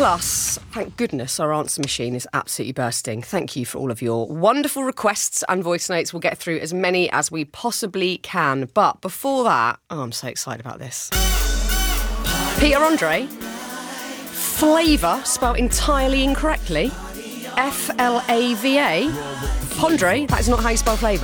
Plus, thank goodness our answer machine is absolutely bursting. Thank you for all of your wonderful requests and voice notes. We'll get through as many as we possibly can. But before that, I'm so excited about this. Peter Andre, flavour spelled entirely incorrectly. Flava. Pondre, that is not how you spell flavour.